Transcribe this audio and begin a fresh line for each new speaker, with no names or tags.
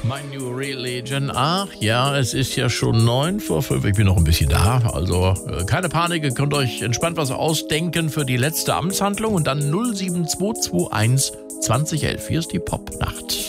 My New Religion. Ach ja, es ist ja schon 9:05. Ich bin noch ein bisschen da. Also keine Panik, ihr könnt euch entspannt was ausdenken für die letzte Amtshandlung und dann 07221 2011. Hier ist die Popnacht.